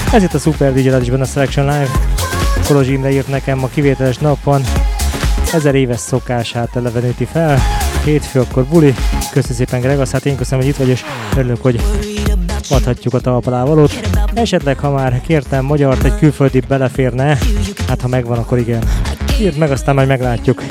Ez itt a Super Digitálisban a Selection Live. Kolozs Imre írt nekem a kivételes napon 1000 éves szokását eleveníti fel. Hétfő akkor buli. Köszi szépen Gregasz, hát én köszönöm, hogy itt vagy, és örülök, hogy adhatjuk a talpalávalót. Esetleg, ha már kértem magyart, egy külföldi beleférne, hát ha megvan, akkor igen. Írd meg, aztán majd meglátjuk.